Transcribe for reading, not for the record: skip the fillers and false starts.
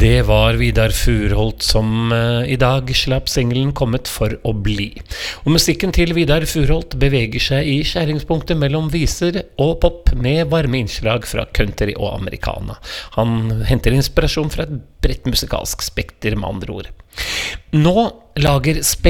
Det var Vidar Furholt som I dag slapp singelen Kommet for å bli. Og musikken til Vidar Furholt beveger seg I skjæringspunktet mellom viser og pop med varme innslag fra country og americana. Han henter inspirasjon fra et bredt musikalsk spekter med andre ord. Nå lager